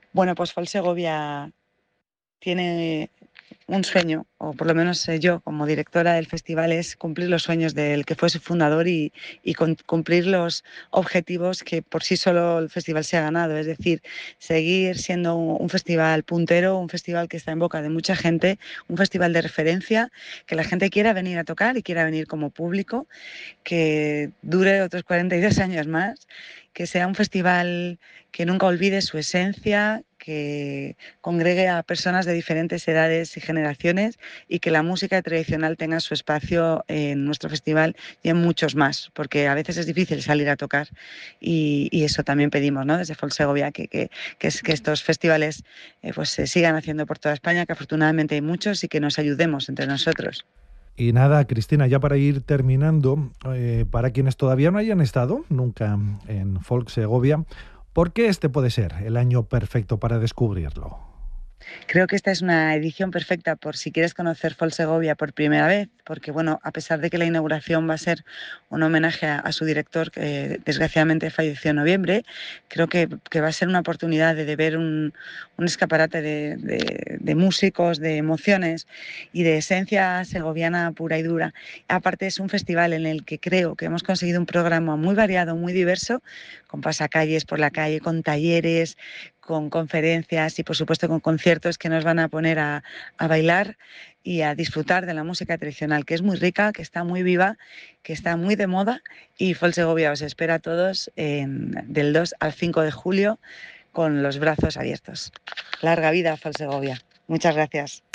Bueno, pues Folsegovia tiene un sueño, o por lo menos yo como directora del festival, es cumplir los sueños del que fue su fundador y cumplir los objetivos que por sí solo el festival se ha ganado, es decir, seguir siendo un festival puntero, un festival que está en boca de mucha gente, un festival de referencia, que la gente quiera venir a tocar y quiera venir como público, que dure otros 42 años más, que sea un festival que nunca olvide su esencia, que congregue a personas de diferentes edades y generaciones y que la música tradicional tenga su espacio en nuestro festival y en muchos más, porque a veces es difícil salir a tocar y eso también pedimos, ¿no? Desde Folsegovia, que estos festivales pues se sigan haciendo por toda España, que afortunadamente hay muchos y que nos ayudemos entre nosotros. Y nada, Cristina, ya para ir terminando, para quienes todavía no hayan estado nunca en Folk Segovia, ¿por qué este puede ser el año perfecto para descubrirlo? Creo que esta es una edición perfecta por si quieres conocer Folsegovia por primera vez, porque bueno, a pesar de que la inauguración va a ser un homenaje a su director, que desgraciadamente falleció en noviembre, creo que va a ser una oportunidad de ver un escaparate de músicos, de emociones y de esencia segoviana pura y dura. Aparte es un festival en el que creo que hemos conseguido un programa muy variado, muy diverso, con pasacalles por la calle, con talleres, con conferencias y por supuesto con conciertos que nos van a poner a bailar y a disfrutar de la música tradicional, que es muy rica, que está muy viva, que está muy de moda, y Folsegovia os espera a todos del 2 al 5 de julio con los brazos abiertos. Larga vida, Folsegovia. Muchas gracias.